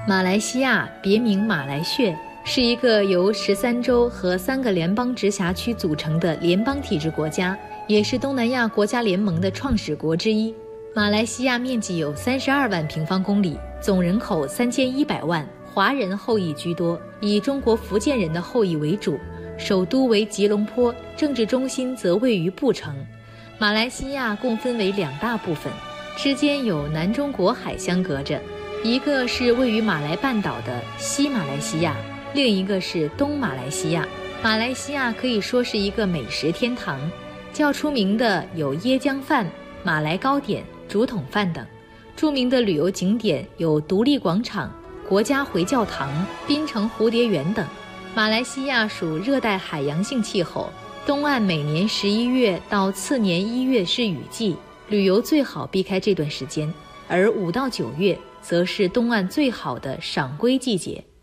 马来西亚别名马来穴，是一个由13州和3个联邦直辖区组成的联邦体制国家，也是东南亚国家联盟的创始国之一。马来西亚面积有32万平方公里，总人口3100万，华人后裔居多，以中国福建人的后裔为主，首都为吉隆坡，政治中心则位于布城。马来西亚共分为2大部分，之间有南中国海相隔着，一个是位于马来半岛的西马来西亚，另一个是东马来西亚。马来西亚可以说是一个美食天堂，较出名的有椰浆饭、马来糕点、竹筒饭等。著名的旅游景点有独立广场、国家回教堂、槟城蝴蝶园等。马来西亚属热带海洋性气候，东岸每年11月到次年1月是雨季，旅游最好避开这段时间，而5到9月则是东岸最好的赏龟季节。